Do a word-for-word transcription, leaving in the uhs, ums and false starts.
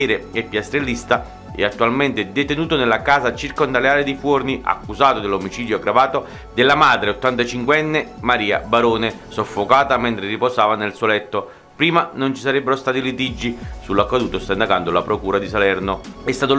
e piastrellista, è attualmente detenuto nella casa circondariale di Fuorni, accusato dell'omicidio aggravato della madre ottantacinquenne Maria Barone, soffocata mentre riposava nel suo letto. Prima non ci sarebbero stati litigi sull'accaduto, sta indagando la procura di Salerno. È stato